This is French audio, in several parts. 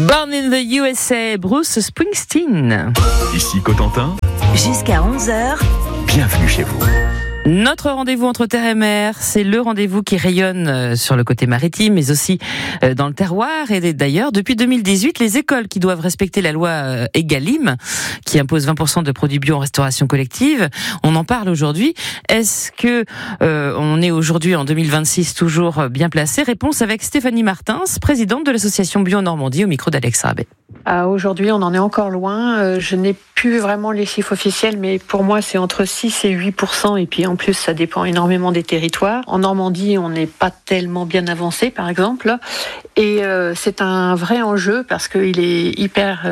Born in the USA, Bruce Springsteen. Ici Cotentin. Jusqu'à 11h. Bienvenue chez vous. Notre rendez-vous entre terre et mer, c'est le rendez-vous qui rayonne sur le côté maritime, mais aussi dans le terroir. Et d'ailleurs, depuis 2018, les écoles qui doivent respecter la loi Egalim, qui impose 20% de produits bio en restauration collective, on en parle aujourd'hui. Est-ce que on est aujourd'hui en 2026 toujours bien placé? Réponse avec Stéphanie Martins, présidente de l'association Bio Normandie, au micro d'Alex Rabet. Aujourd'hui, on en est encore loin. Je n'ai plus vraiment les chiffres officiels, mais pour moi, c'est entre 6 et 8%. Et puis, en plus, ça dépend énormément des territoires. En Normandie, on n'est pas tellement bien avancé, par exemple. Et c'est un vrai enjeu parce qu'il est hyper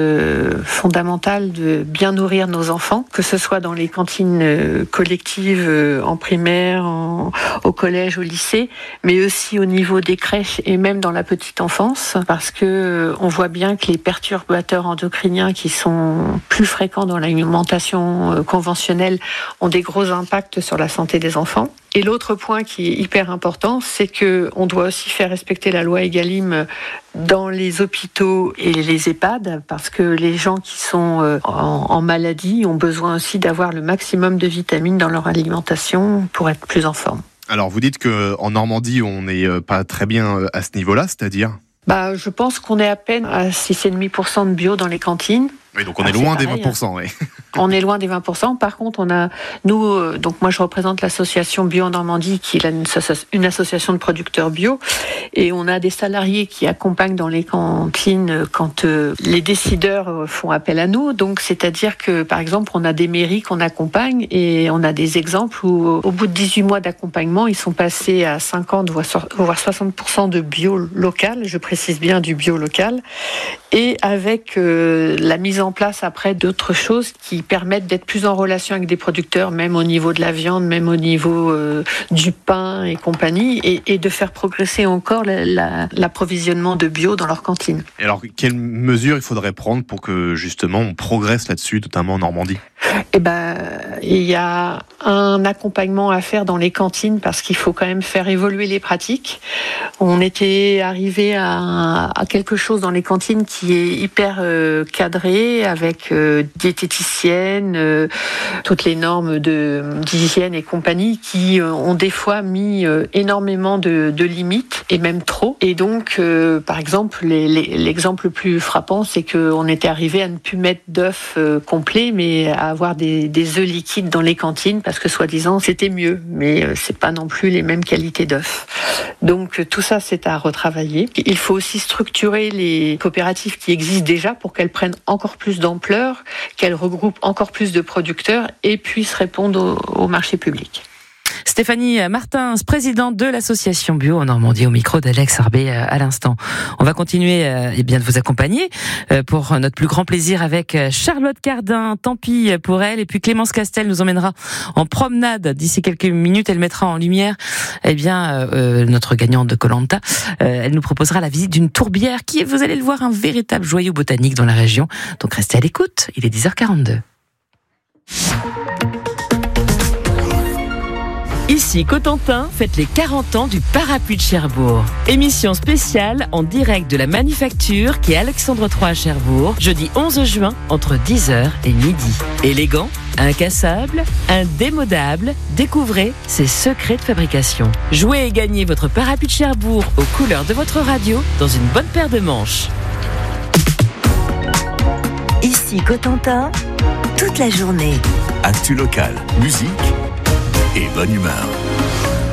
fondamental de bien nourrir nos enfants, que ce soit dans les cantines collectives en primaire, au collège, au lycée, mais aussi au niveau des crèches et même dans la petite enfance, parce que on voit bien que les perturbateurs endocriniens qui sont plus fréquents dans l'alimentation conventionnelle ont des gros impacts sur la santé des enfants. Et l'autre point qui est hyper important, c'est que on doit aussi faire respecter la loi Egalim dans les hôpitaux et les EHPAD, parce que les gens qui sont en maladie ont besoin aussi d'avoir le maximum de vitamines dans leur alimentation pour être plus en forme. Alors vous dites qu'en Normandie, on n'est pas très bien à ce niveau-là, c'est-à-dire ? Je pense qu'on est à peine à 6,5% de bio dans les cantines. Oui, donc on est loin des 20%. Oui. On est loin des 20%. Par contre, donc moi je représente l'association Bio en Normandie, qui est une association de producteurs bio, et on a des salariés qui accompagnent dans les cantines quand les décideurs font appel à nous. Donc c'est-à-dire que par exemple, on a des mairies qu'on accompagne et on a des exemples où au bout de 18 mois d'accompagnement, ils sont passés à 50 voire 60% de bio local. Je précise bien du bio local, et avec la mise en place après d'autres choses qui permettent d'être plus en relation avec des producteurs, même au niveau de la viande, même au niveau du pain et compagnie, et de faire progresser encore l'approvisionnement de bio dans leur cantine. Et alors, quelles mesures il faudrait prendre pour que justement on progresse là-dessus, notamment en Normandie ? Il y a un accompagnement à faire dans les cantines parce qu'il faut quand même faire évoluer les pratiques. On était arrivé à quelque chose dans les cantines qui est hyper cadré, avec diététicienne, toutes les normes d'hygiène et compagnie, qui ont des fois mis énormément de limites, et même trop. Et donc, par exemple, l'exemple le plus frappant, c'est qu'on était arrivé à ne plus mettre d'œufs complets, mais à avoir des œufs liquides dans les cantines, parce que soi-disant c'était mieux, mais c'est pas non plus les mêmes qualités d'œufs. Donc tout ça, c'est à retravailler. Il faut aussi structurer les coopératives qui existent déjà pour qu'elles prennent encore plus d'ampleur, qu'elles regroupent encore plus de producteurs et puissent répondre au marché public. Stéphanie Martins, présidente de l'association Bio en Normandie, au micro d'Alex Arbet à l'instant. On va continuer de vous accompagner pour notre plus grand plaisir avec Charlotte Cardin, tant pis pour elle, et puis Clémence Castel nous emmènera en promenade d'ici quelques minutes. Elle mettra en lumière notre gagnante de Koh-Lanta. Elle nous proposera la visite d'une tourbière qui est, vous allez le voir, un véritable joyau botanique dans la région. Donc restez à l'écoute, il est 10h42. Ici Cotentin, faites les 40 ans du Parapluie de Cherbourg. Émission spéciale en direct de la Manufacture qui est Alexandre III à Cherbourg, jeudi 11 juin entre 10h et midi. Élégant, incassable, indémodable, découvrez ses secrets de fabrication. Jouez et gagnez votre Parapluie de Cherbourg aux couleurs de votre radio dans une bonne paire de manches. Ici Cotentin, toute la journée. Actu local, musique et bonne humeur.